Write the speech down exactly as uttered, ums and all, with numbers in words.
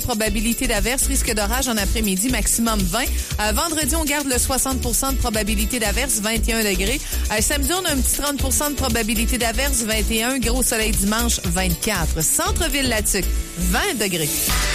Probabilité d'averse, risque d'orage en après-midi, maximum vingt. Euh, vendredi, on garde le soixante pour cent de probabilité d'averse, vingt et un degrés. Euh, samedi, on a un petit trente pour cent de probabilité d'averse, vingt et un. Gros soleil dimanche, vingt-quatre. Centre-ville, La Tuque, vingt degrés.